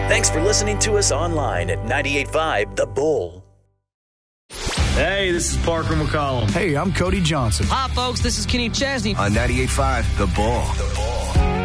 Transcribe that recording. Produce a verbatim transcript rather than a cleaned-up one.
Thanks for listening to us online at ninety-eight point five The Bull. Hey, this is Parker McCollum. Hey, I'm Cody Johnson. Hi, folks. This is Kenny Chesney. On ninety-eight point five The Bull. The Bull.